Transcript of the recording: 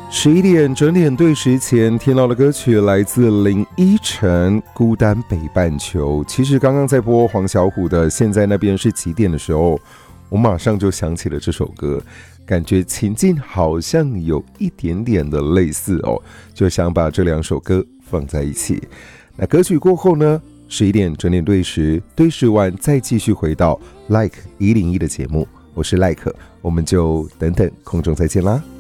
11点整点对时前听到的歌曲来自林依晨《孤单北半球》。其实刚刚在播黄小琥的《现在那边是几点》的时候，我马上就想起了这首歌，感觉情境好像有一点点的类似哦，就想把这两首歌放在一起。那歌曲过后呢，11点整点对时，对时完再继续回到 Like 101的节目，我是 Like， 我们就等等空中再见啦。